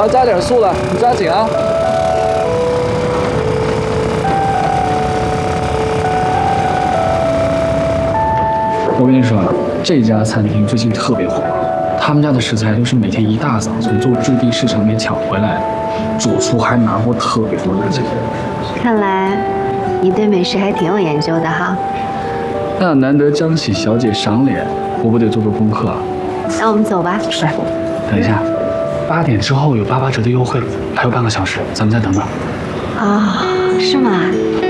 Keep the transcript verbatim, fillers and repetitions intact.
要加点醋了，你抓紧啊！我跟你说，这家餐厅最近特别火，他们家的食材都是每天一大早从做驻地市场里面抢回来的，主厨还拿过特别多的奖。 看来你对美食还挺有研究的哈。 那难得江喜小姐赏脸，我不得做做功课啊？ 那我们走吧。 是。等一下，八点之后有八八折的优惠，还有半个小时，咱们再等等。 啊、哦，是吗？